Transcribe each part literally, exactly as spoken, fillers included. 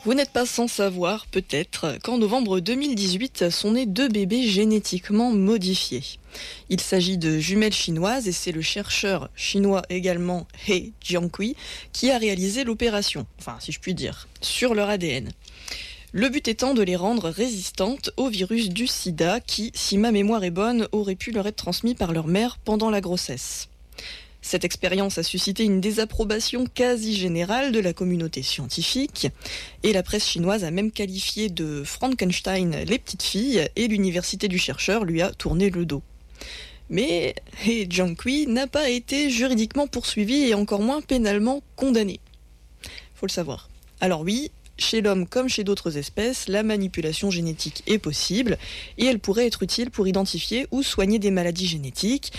Vous n'êtes pas sans savoir, peut-être, qu'en novembre deux mille dix-huit sont nés deux bébés génétiquement modifiés. Il s'agit de jumelles chinoises et c'est le chercheur chinois également He Jiankui qui a réalisé l'opération, enfin si je puis dire, sur leur A D N. Le but étant de les rendre résistantes au virus du sida qui, si ma mémoire est bonne, aurait pu leur être transmis par leur mère pendant la grossesse. Cette expérience a suscité une désapprobation quasi générale de la communauté scientifique et la presse chinoise a même qualifié de Frankenstein les petites filles et l'université du chercheur lui a tourné le dos. Mais He Jiankui n'a pas été juridiquement poursuivi et encore moins pénalement condamné. Faut le savoir. Alors oui, chez l'homme comme chez d'autres espèces, la manipulation génétique est possible et elle pourrait être utile pour identifier ou soigner des maladies génétiques,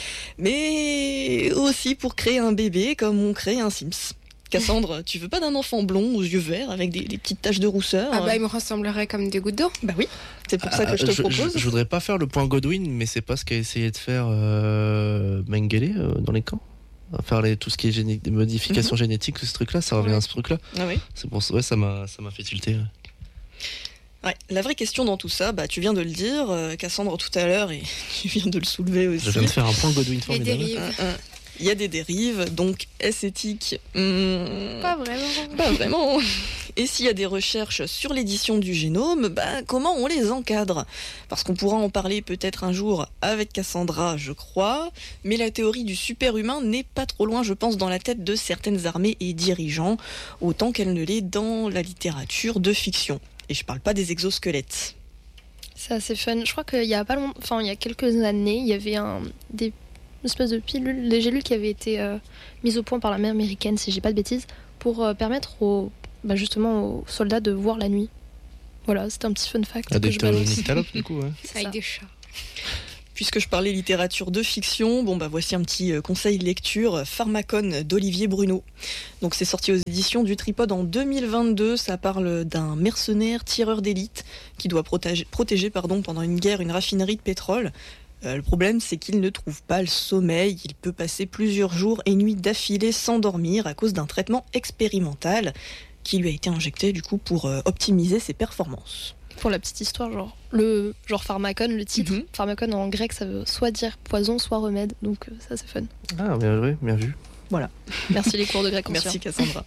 mais aussi pour créer un bébé comme on crée un Sims. Cassandre, tu veux pas d'un enfant blond aux yeux verts avec des, des petites taches de rousseur? Ah bah il me ressemblerait comme des gouttes d'eau. Bah oui, c'est pour ça que je te je, propose. Je, je voudrais pas faire le point Godwin, mais c'est pas ce qu'a essayé de faire euh, Mengele euh, dans les camps. À faire les, tout ce qui est géné- des modifications mm-hmm. génétiques, ce truc-là, ça revient ouais. à ce truc-là. Ah oui. C'est pour ça, ouais, ça m'a, ça m'a fait tilter. Ouais. Ouais, la vraie question dans tout ça, bah tu viens de le dire, euh, Cassandre tout à l'heure, et tu viens de le soulever aussi. Je viens de faire un point Godwin formidable. Les dérives. Un, un. Il y a des dérives, donc est-ce éthique? hmm, Pas vraiment. Pas vraiment. Et s'il y a des recherches sur l'édition du génome, bah, comment on les encadre? Parce qu'on pourra en parler peut-être un jour avec Cassandra, je crois, mais la théorie du super-humain n'est pas trop loin, je pense, dans la tête de certaines armées et dirigeants, autant qu'elle ne l'est dans la littérature de fiction. Et je parle pas des exosquelettes. C'est assez fun. Je crois qu'il y a pas longtemps, enfin il y a quelques années, il y avait un des une espèce de pilule, des gélules qui avaient été euh, mises au point par l'armée américaine, si j'ai pas de bêtises, pour euh, permettre aux, bah justement aux soldats de voir la nuit. Voilà, c'était un petit fun fact. Ah, que des je balance. nyctalopes, du coup, ouais. C'est avec des chats. Puisque je parlais littérature de fiction, bon bah voici un petit conseil lecture, Pharmacon d'Olivier Bruno. Donc c'est sorti aux éditions du Tripode en deux mille vingt-deux, ça parle d'un mercenaire tireur d'élite qui doit protéger, protéger pardon, pendant une guerre une raffinerie de pétrole. Euh, le problème, c'est qu'il ne trouve pas le sommeil. Il peut passer plusieurs jours et nuits d'affilée sans dormir à cause d'un traitement expérimental qui lui a été injecté du coup pour euh, optimiser ses performances. Pour la petite histoire, genre le genre pharmacon, le titre, Mm-hmm. pharmacon en grec, ça veut soit dire poison, soit remède. Donc euh, ça c'est fun. Ah, bien joué, bien vu. Voilà. Merci les cours de grec ancien. Merci Cassandra.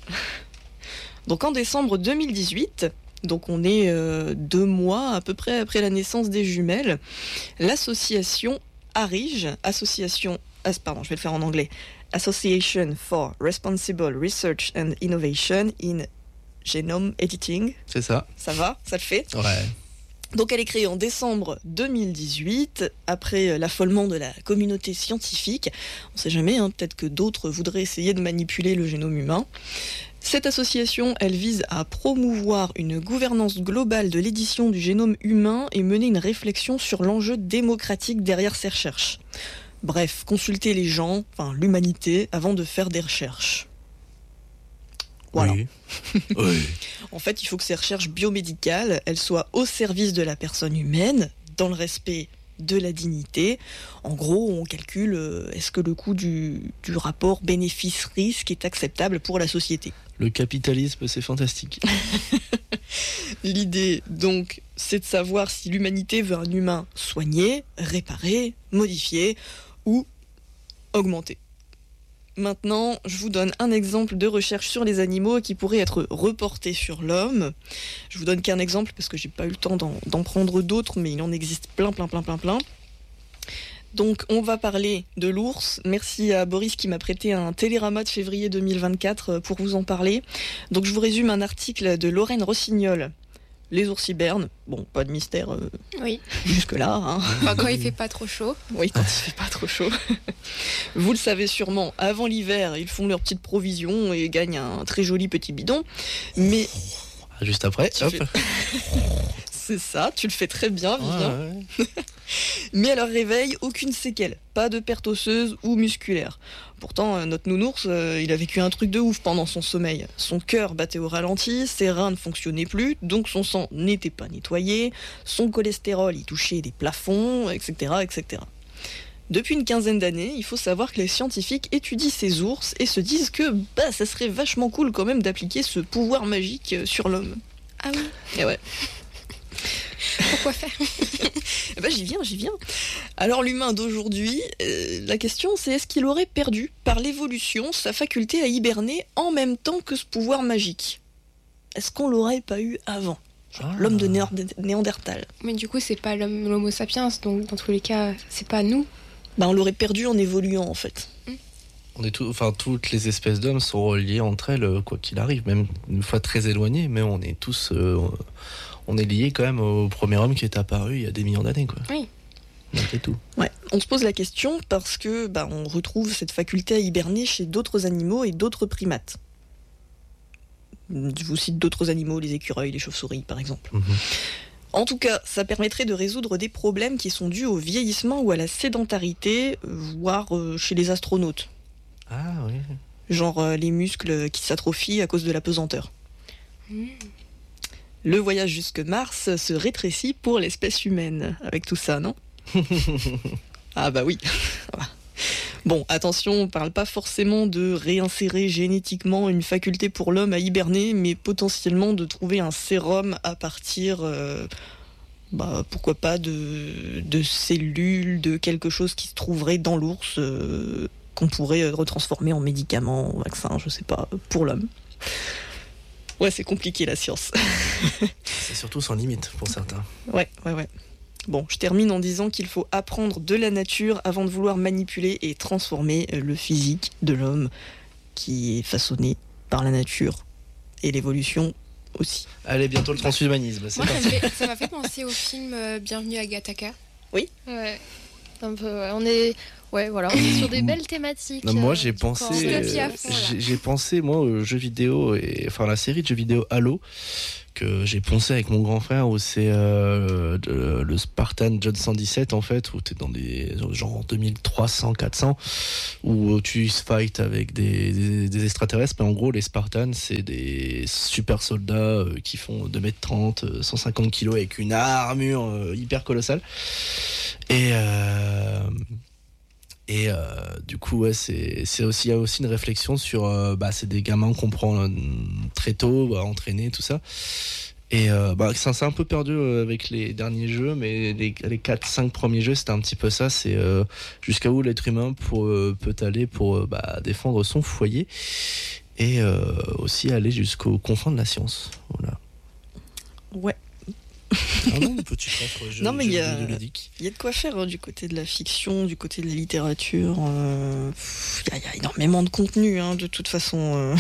Donc en décembre deux mille dix-huit, donc on est euh, deux mois à peu près après la naissance des jumelles, l'association ARIGE, association, ah, pardon, je vais le faire en anglais, Association for Responsible Research and Innovation in Genome Editing. C'est ça. Ça va, ça le fait. Ouais. Donc elle est créée en décembre deux mille dix-huit, après l'affolement de la communauté scientifique. On ne sait jamais, hein, peut-être que d'autres voudraient essayer de manipuler le génome humain. Cette association, elle vise à promouvoir une gouvernance globale de l'édition du génome humain et mener une réflexion sur l'enjeu démocratique derrière ces recherches. Bref, consulter les gens, enfin l'humanité, avant de faire des recherches. Voilà. Oui. Oui. En fait, il faut que ces recherches biomédicales, elles soient au service de la personne humaine, dans le respect de la dignité. En gros, on calcule euh, est-ce que le coût du, du rapport bénéfice-risque est acceptable pour la société. Le capitalisme, c'est fantastique. L'idée, donc, c'est de savoir si l'humanité veut un humain soigné, réparé, modifié ou augmenté. Maintenant, je vous donne un exemple de recherche sur les animaux qui pourrait être reporté sur l'homme. Je vous donne qu'un exemple parce que j'ai pas eu le temps d'en, d'en prendre d'autres, mais il en existe plein, plein, plein, plein, plein. Donc, on va parler de l'ours. Merci à Boris qui m'a prêté un télérama de février deux mille vingt-quatre pour vous en parler. Donc, je vous résume un article de Lorraine Rossignol. Les ours hibernent. Bon, pas de mystère euh, Oui. jusque-là. Hein. Enfin, quand il fait pas trop chaud. Oui, quand il fait pas trop chaud. Vous le savez sûrement, avant l'hiver, ils font leurs petites provisions et gagnent un très joli petit bidon. Mais... Juste après, tu hop. fais... C'est ça, tu le fais très bien, Vivien. Ouais, ouais. Mais à leur réveil, aucune séquelle. Pas de perte osseuse ou musculaire. Pourtant, euh, notre nounours, euh, il a vécu un truc de ouf pendant son sommeil. Son cœur battait au ralenti, ses reins ne fonctionnaient plus, donc son sang n'était pas nettoyé, son cholestérol y touchait des plafonds, et cetera, et cetera. Depuis une quinzaine d'années, il faut savoir que les scientifiques étudient ces ours et se disent que bah, ça serait vachement cool quand même d'appliquer ce pouvoir magique sur l'homme. Ah oui. Et ouais. Pourquoi faire? Eh ben, j'y viens, j'y viens. Alors l'humain d'aujourd'hui, euh, la question c'est est-ce qu'il aurait perdu par l'évolution sa faculté à hiberner en même temps que ce pouvoir magique? Est-ce qu'on l'aurait pas eu avant? Genre, Ah. l'homme de Néer- Néandertal. Mais du coup, c'est pas l'homme, l'homo sapiens, donc dans tous les cas, c'est pas nous. Bah, on l'aurait perdu en évoluant en fait. On est tout, enfin, toutes les espèces d'hommes sont reliées entre elles, euh, quoi qu'il arrive, même une fois très éloignées, mais on est tous, euh, on est liés quand même au premier homme qui est apparu il y a des millions d'années, quoi. Oui. Malgré tout. Ouais, on se pose la question parce que bah, on retrouve cette faculté à hiberner chez d'autres animaux et d'autres primates. Je vous cite d'autres animaux, les écureuils, les chauves-souris par exemple. Mhm. En tout cas, ça permettrait de résoudre des problèmes qui sont dus au vieillissement ou à la sédentarité, euh, voire euh, chez les astronautes. Ah oui. Genre euh, les muscles qui s'atrophient à cause de la pesanteur. Mmh. Le voyage jusque Mars se rétrécit pour l'espèce humaine, avec tout ça, non? Ah bah oui. Bon, attention, on parle pas forcément de réinsérer génétiquement une faculté pour l'homme à hiberner, mais potentiellement de trouver un sérum à partir, euh, bah, pourquoi pas, de, de cellules, de quelque chose qui se trouverait dans l'ours, euh, qu'on pourrait retransformer en médicament, en vaccin, je sais pas, pour l'homme. Ouais, c'est compliqué la science. C'est surtout sans limite pour certains. Ouais, ouais, ouais. Bon, je termine en disant qu'il faut apprendre de la nature avant de vouloir manipuler et transformer le physique de l'homme qui est façonné par la nature et l'évolution aussi. Allez, bientôt le transhumanisme, c'est Moi, ça parti. me fait, ça m'a fait penser au film euh, Bienvenue à Gattaca. Ouais. Un peu, ouais. On est, ouais, voilà, on est sur des belles thématiques. Non, moi euh, j'ai du pensé, corps. Dystopie à euh, fond, là. j'ai j'ai pensé moi aux jeux vidéo et enfin la série de jeux vidéo Halo que j'ai poncé avec mon grand frère où c'est euh, de- le Spartan John cent dix-sept en fait où t'es dans des genre en deux mille trois cents quatre cents où tu fight avec des, des, des extraterrestres mais en gros les Spartans c'est des super soldats euh, qui font deux mètres trente, euh, cent cinquante kilos avec une armure euh, hyper colossale et euh, Et euh, du coup, ouais, c'est, c'est aussi, il y a aussi une réflexion sur, euh, bah, c'est des gamins qu'on prend euh, très tôt, bah, entraîner, tout ça. Et euh, bah, ça s'est un peu perdu euh, avec les derniers jeux, mais les, les quatre cinq premiers jeux, c'était un petit peu ça. C'est euh, jusqu'à où l'être humain pour, euh, peut aller pour euh, bah, défendre son foyer et euh, aussi aller jusqu'aux confins de la science. Voilà. Ouais. Ah non, une petite offre jeu, Non, mais il y a- jeu vidéo ludique. Il y a de quoi faire hein, du côté de la fiction, du côté de la littérature. euh, pff, Il y, a- il y a énormément de contenu, hein, de toute façon. euh.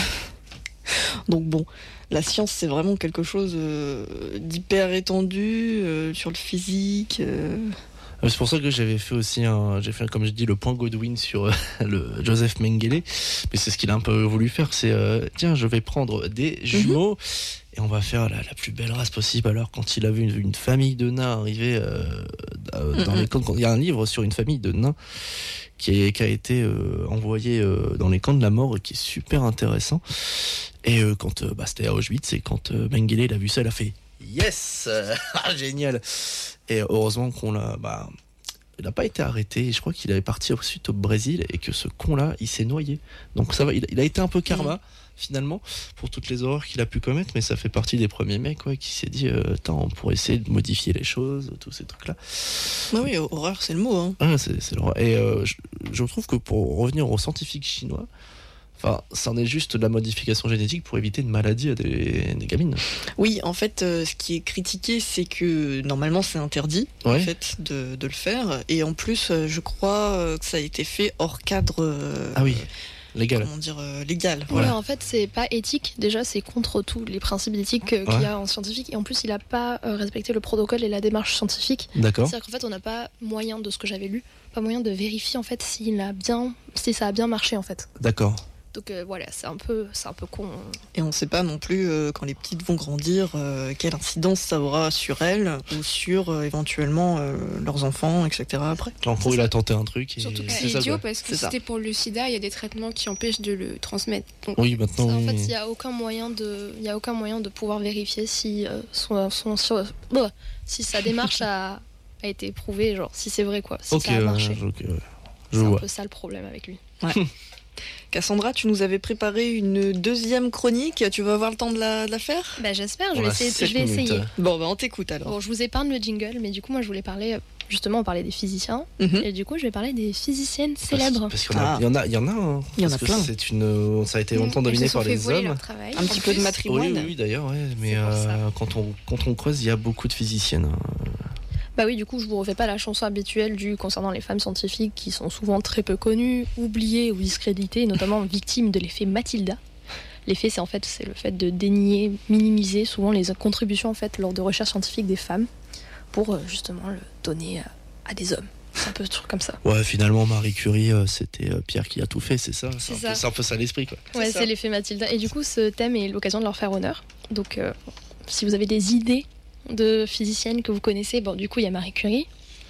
Donc bon, la science, c'est vraiment quelque chose euh, d'hyper étendu euh, sur le physique. euh. Euh, C'est pour ça que j'avais fait aussi un, j'ai fait comme je dis le point Godwin sur euh, le Joseph Mengele, mais c'est ce qu'il a un peu voulu faire, c'est euh, tiens je vais prendre des jumeaux et on va faire la, la plus belle race possible. Alors quand il a vu une, une famille de nains arriver euh, euh, dans Mhm. les camps, il y a un livre sur une famille de nains qui, est, qui a été euh, envoyé euh, dans les camps de la mort et qui est super intéressant. Et euh, quand euh, bah, c'était à Auschwitz et quand euh, Mengele il a vu ça, il a fait yes, ah, génial. Et heureusement qu'on l'a. Bah, il n'a pas été arrêté. Je crois qu'il avait parti ensuite au Brésil et que ce con-là, il s'est noyé. Donc ça va. Il, il a été un peu karma finalement pour toutes les horreurs qu'il a pu commettre, mais ça fait partie des premiers mecs ouais, qui s'est dit euh, attends, on pourrait essayer de modifier les choses, tous ces trucs-là. Ah oui, horreur, c'est le mot. Hein. Ah, c'est, c'est le... Et euh, je, je trouve que pour revenir aux scientifiques chinois. Enfin, ça en est juste de la modification génétique pour éviter une maladie à des, des gamines. Oui, en fait, euh, ce qui est critiqué, c'est que normalement, c'est interdit en Ouais. fait de, de le faire. Et en plus, euh, je crois euh, que ça a été fait hors cadre. euh, Ah oui, légal. Comment dire euh, légal. Voilà. Ouais, en fait, c'est pas éthique. Déjà, c'est contre tous les principes éthiques euh, qu'il Ouais. y a en scientifique. Et en plus, il a pas euh, respecté le protocole et la démarche scientifique. D'accord. C'est-à-dire qu'en fait, on n'a pas moyen, de ce que j'avais lu, pas moyen de vérifier en fait s'il a bien, si ça a bien marché en fait. D'accord. Donc euh, voilà, c'est un peu, c'est un peu con. Et on ne sait pas non plus, euh, quand les petites vont grandir, euh, quelle incidence ça aura sur elles ou sur euh, éventuellement euh, leurs enfants, et cetera après. En gros, il a tenté un truc. Et Surtout que c'est c'est ça, idiot quoi. parce que C'est ça. c'était pour le sida, il y a des traitements qui empêchent de le transmettre. Donc, Oui, maintenant. Ça, en oui. fait, il n'y a aucun moyen de, il y a aucun moyen de pouvoir vérifier si euh, son, son- sur- bah, si sa démarche a, a été prouvée, genre si c'est vrai quoi, si Ok, ça a ouais, marché. je, ok, ouais. Je C'est un vois. peu ça le problème avec lui. Cassandra, tu nous avais préparé une deuxième chronique. Tu vas avoir le temps de la, de la faire ? Bah, j'espère, je On vais a essayer. sept Je vais minutes. essayer. Bon, bah on t'écoute alors. Bon, je vous épargne le jingle, mais du coup, moi, je voulais parler, euh, justement, on parlait des physiciens, Mhm. et du coup, je vais parler des physiciennes célèbres. Parce, parce qu'il y en a, Ah. il y en a, il y en a. Hein, Il y en parce a que plein. C'est une, ça a été longtemps dominé Elles se sont par fait les voler hommes. leur travail. Un petit peu de Oui, matrimoine. oui, oui, d'ailleurs, ouais, mais C'est pour ça. euh, quand on quand on creuse, il y a beaucoup de physiciennes. hein. Bah oui, du coup, je vous refais pas la chanson habituelle du concernant les femmes scientifiques qui sont souvent très peu connues, oubliées ou discréditées, notamment victimes de l'effet Matilda. L'effet, c'est en fait, c'est le fait de dénier, minimiser souvent les contributions en fait lors de recherches scientifiques des femmes pour euh, justement le donner à, à des hommes. C'est un peu toujours comme ça. Ouais, finalement, Marie Curie, euh, c'était euh, Pierre qui a tout fait, c'est ça. C'est un ça. peu- C'est un peu ça l'esprit, quoi. Ouais, ça. c'est l'effet Matilda. Et du coup, ce thème est l'occasion de leur faire honneur. Donc, euh, si vous avez des idées de physiciennes que vous connaissez, bon, du coup, il y a Marie Curie.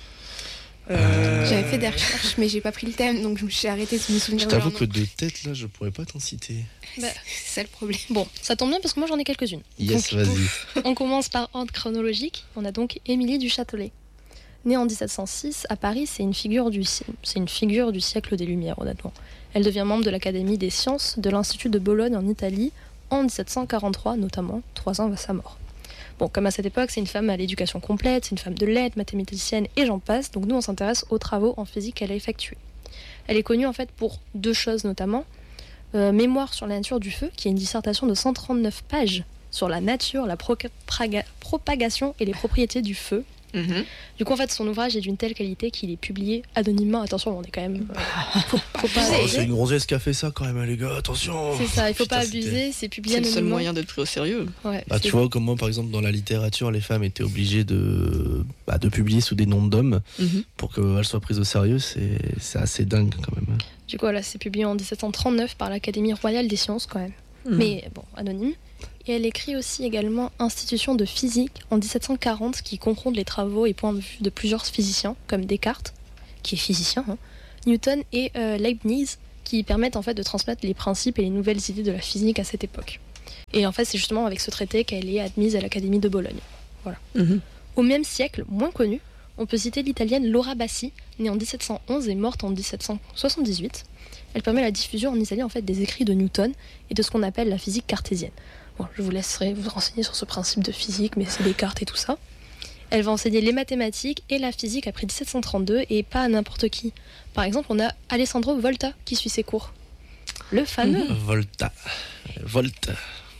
Euh, J'avais fait des recherches, mais j'ai pas pris le thème, donc je me suis arrêtée de me Je souvenir de t'avoue leur que nom. de tête, là, je pourrais pas t'en citer. Bah, C'est ça le problème. bon, ça tombe bien parce que moi, j'en ai quelques-unes. Yes, Donc, vas-y. On commence par ordre chronologique. On a donc Émilie du Châtelet. Née en dix-sept cent six à Paris, c'est une figure du si- c'est une figure du siècle des Lumières, honnêtement. Elle devient membre de l'Académie des sciences de l'Institut de Bologne en Italie en dix-sept cent quarante-trois, notamment trois ans avant sa mort. Bon, comme à cette époque, c'est une femme à l'éducation complète, c'est une femme de lettres, mathématicienne et j'en passe. Donc nous, on s'intéresse aux travaux en physique qu'elle a effectués. Elle est connue en fait pour deux choses notamment. Euh, Mémoire sur la nature du feu, qui est une dissertation de cent trente-neuf pages sur la nature, la pro- praga- propagation et les propriétés du feu. mhm. Du coup, en fait, son ouvrage est d'une telle qualité qu'il est publié anonymement. Attention, on est quand même. euh, faut, faut pas Oh, abuser. c'est une groseuse qui a fait ça, quand même, hein, les gars, attention. C'est ça, il faut Putain, pas c'était- abuser, c'est publié C'est le seul anonymement. moyen d'être pris au sérieux. Ouais, Bah, c'est- tu vois, comme moi, par exemple, dans la littérature, les femmes étaient obligées de, bah, de publier sous des noms d'hommes Mhm. pour qu'elles soient prises au sérieux. C'est c'est assez dingue, quand même. Du coup, voilà, c'est publié en dix-sept cent trente-neuf par l'Académie royale des sciences, quand même. Mhm. Mais bon, anonyme. Et elle écrit aussi également Institution de physique en dix-sept cent quarante qui confronte les travaux et points de vue de plusieurs physiciens comme Descartes, qui est physicien, hein, Newton et euh, Leibniz, qui permettent en fait de transmettre les principes et les nouvelles idées de la physique à cette époque. Et en fait, c'est justement avec ce traité qu'elle est admise à l'Académie de Bologne. Mhm. Au même siècle, moins connu, on peut citer l'italienne Laura Bassi, née en dix-sept cent onze et morte en dix-sept cent soixante-dix-huit. Elle permet la diffusion en Italie en fait des écrits de Newton et de ce qu'on appelle la physique cartésienne. Bon, je vous laisserai vous renseigner sur ce principe de physique, mais c'est Descartes et tout ça. Elle va enseigner les mathématiques et la physique après dix-sept cent trente-deux et pas à n'importe qui. Par exemple, on a Alessandro Volta qui suit ses cours. Le fameux. Volta. Volta.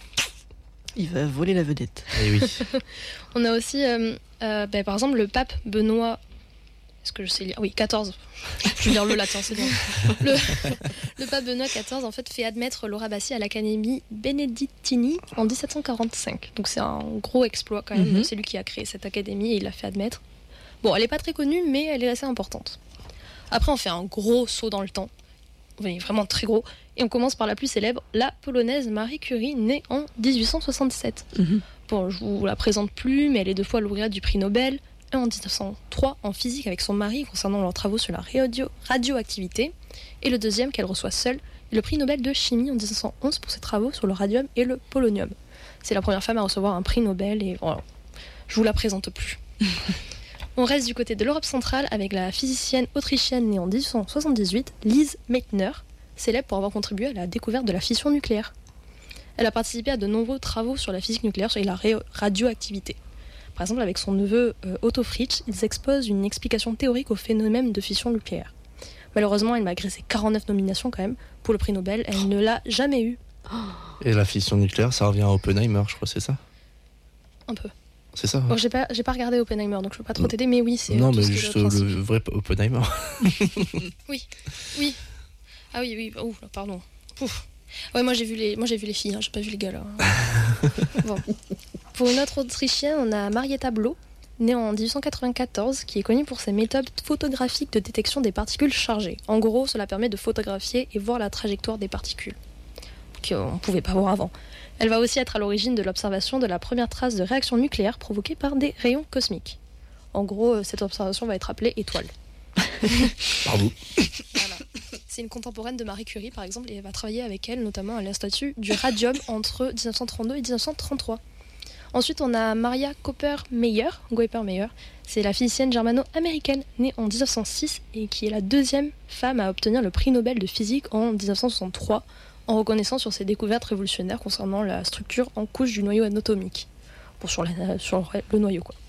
Il va voler la vedette. Eh oui. On a aussi, euh, euh, ben, par exemple, le pape Benoît. Est-ce que je sais lire ? Oui, quatorze. Je vais lire le latin, c'est bien. Le, le pape Benoît quatorze, en fait, fait admettre Laura Bassi à l'Académie Benedictini en dix-sept cent quarante-cinq. Donc c'est un gros exploit quand même. Mhm. C'est lui qui a créé cette académie et il l'a fait admettre. Bon, elle n'est pas très connue, mais elle est assez importante. Après, on fait un gros saut dans le temps. Oui, vraiment très gros. Et on commence par la plus célèbre, la polonaise Marie Curie, née en dix-huit cent soixante-sept. Mhm. Bon, je vous la présente plus, mais elle est deux fois lauréate du prix Nobel, un en dix-neuf cent trois en physique avec son mari concernant leurs travaux sur la radio- radioactivité, et le deuxième qu'elle reçoit seule, est le prix Nobel de chimie en dix-neuf cent onze pour ses travaux sur le radium et le polonium. C'est la première femme à recevoir un prix Nobel et voilà, je vous la présente plus. On reste du côté de l'Europe centrale avec la physicienne autrichienne née en dix-huit cent soixante-dix-huit, Lise Meitner, célèbre pour avoir contribué à la découverte de la fission nucléaire. Elle a participé à de nombreux travaux sur la physique nucléaire et la ré- radioactivité. Par exemple, avec son neveu euh, Otto Fritsch, ils exposent une explication théorique au phénomène de fission nucléaire. Malheureusement, elle, malgré ses quarante-neuf nominations quand même, pour le prix Nobel, elle ne l'a jamais eu. Et la fission nucléaire, ça revient à Oppenheimer, je crois, c'est ça Un peu. C'est ça. Bon, j'ai pas, j'ai pas regardé Oppenheimer, donc je peux pas trop t'aider, mais oui, c'est Non, tout mais ce que juste le euh, principe. le vrai Oppenheimer. Oui. Ah oui, oui. Ouh, là, pardon. Pouf. Ouais, moi j'ai vu les, moi j'ai vu les filles, hein, j'ai pas vu les gars là. Bon. Pour une autre Autrichienne, on a Marietta Bloch, née en dix-huit cent quatre-vingt-quatorze, qui est connue pour ses méthodes photographiques de détection des particules chargées. En gros, cela permet de photographier et voir la trajectoire des particules, qu'on ne pouvait pas voir avant. Elle va aussi être à l'origine de l'observation de la première trace de réaction nucléaire provoquée par des rayons cosmiques. En gros, euh, cette observation va être appelée étoile. Bravo. Voilà. C'est une contemporaine de Marie Curie, par exemple, et elle va travailler avec elle, notamment à l'Institut du radium entre dix-neuf cent trente-deux et dix-neuf cent trente-trois. Ensuite, on a Maria Cooper-Meyer, Goeper-Meyer. C'est la physicienne germano-américaine née en dix-neuf cent six et qui est la deuxième femme à obtenir le prix Nobel de physique en dix-neuf cent soixante-trois, en reconnaissance sur ses découvertes révolutionnaires concernant la structure en couche du noyau anatomique. Bon, sur, la, sur le noyau, quoi.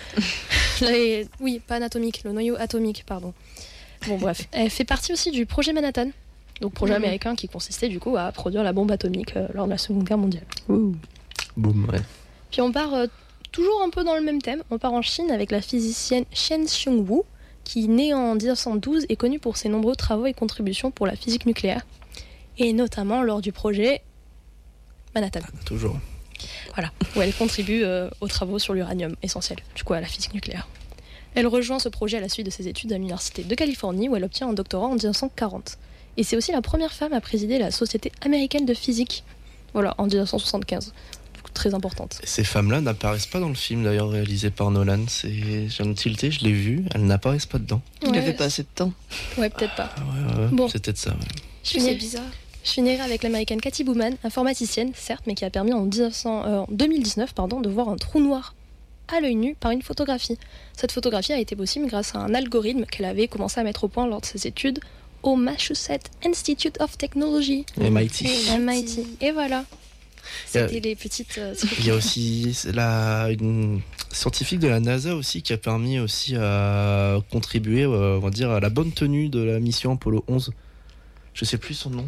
Les, oui, pas anatomique, le noyau atomique, pardon. Bon, bref. Elle fait partie aussi du projet Manhattan, donc projet mmh. américain qui consistait du coup à produire la bombe atomique euh, lors de la Seconde Guerre mondiale. Ouh. Boum, ouais. Puis on part euh, toujours un peu dans le même thème. On part en Chine avec la physicienne Chen Xiongwu, qui, née en dix-neuf cent douze, est connue pour ses nombreux travaux et contributions pour la physique nucléaire, et notamment lors du projet Manhattan. Ah, toujours. Voilà, où elle contribue euh, aux travaux sur l'uranium, essentiel, du coup à la physique nucléaire. Elle rejoint ce projet à la suite de ses études à l'Université de Californie, où elle obtient un doctorat en dix-neuf cent quarante. Et c'est aussi la première femme à présider la Société américaine de physique, voilà, en dix-neuf cent soixante-quinze. Donc, très importante. Et ces femmes-là n'apparaissent pas dans le film, d'ailleurs, réalisé par Nolan. C'est... J'ai un tilté, je l'ai vu, elles n'apparaissent pas dedans. Il Ouais. n'avait pas assez de temps. Ouais, peut-être pas. Ah ouais, ouais, Bon. c'est peut-être ça. Ouais. Je C'est finirai, bizarre. je finirai avec l'américaine Cathy Bowman, informaticienne, certes, mais qui a permis en, dix-neuf cents, euh, en deux mille dix-neuf pardon, de voir un trou noir à l'œil nu par une photographie. Cette photographie a été possible grâce à un algorithme qu'elle avait commencé à mettre au point lors de ses études au Massachusetts Institute of Technology. M I T. M I T. Et voilà. C'était Euh, les petites... euh, Il y a aussi la, une scientifique de la NASA aussi qui a permis aussi à contribuer, euh, on va dire, à la bonne tenue de la mission Apollo onze. Je sais plus son nom.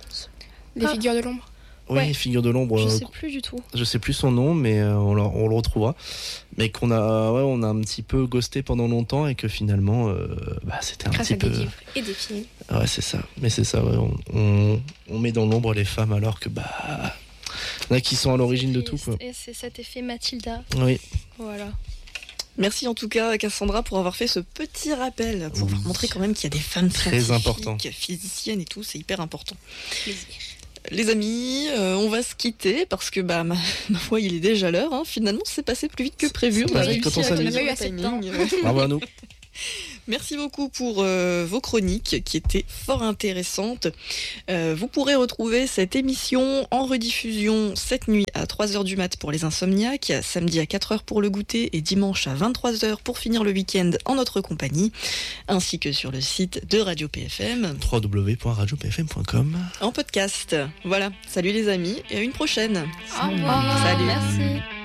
Les Ah. figures de l'ombre. Oui, Ouais. figure de l'ombre. je euh, sais plus du tout. Je sais plus son nom, mais euh, on, le, on le retrouvera. Mais qu'on a, ouais, on a un petit peu ghosté pendant longtemps et que finalement, euh, bah, c'était un Grâce petit à peu. des livres et des films. Ouais, c'est ça. Mais c'est ça. Ouais, on, on, on met dans l'ombre les femmes alors que bah, il y en a qui sont à l'origine de tout, quoi. Et c'est cet effet Mathilda. Oui. Voilà. Merci en tout cas Cassandra pour avoir fait ce petit rappel, pour Oui. montrer quand même qu'il y a des femmes Très scientifiques, important. physiciennes et tout, c'est hyper important. Plaisir. Les amis, euh, on va se quitter parce que bah ma, ma foi il est déjà l'heure. Hein. Finalement c'est passé plus vite que prévu. C'est On a pas vite réussi quand on à s'amuse. tenir On a eu le assez de timing. Bravo à nous. Merci beaucoup pour euh, vos chroniques qui étaient fort intéressantes. Euh, vous pourrez retrouver cette émission en rediffusion cette nuit à trois heures du mat pour les insomniaques, samedi à quatre heures pour le goûter et dimanche à vingt-trois heures pour finir le week-end en notre compagnie, ainsi que sur le site de Radio P F M w w w point radio p f m point com en podcast. Voilà, salut les amis et à une prochaine. Au revoir. Salut. Merci.